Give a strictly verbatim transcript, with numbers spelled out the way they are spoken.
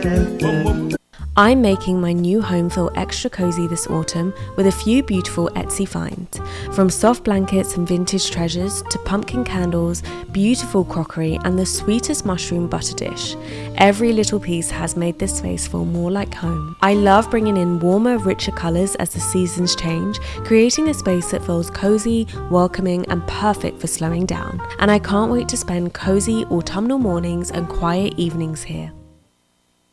I'm making my new home feel extra cozy this autumn with a few beautiful Etsy finds. From soft blankets and vintage treasures to pumpkin candles, beautiful crockery and the sweetest mushroom butter dish. Every little piece has made this space feel more like home. I love bringing in warmer, richer colours as the seasons change, creating a space that feels cozy, welcoming and perfect for slowing down. And I can't wait to spend cozy autumnal mornings and quiet evenings here.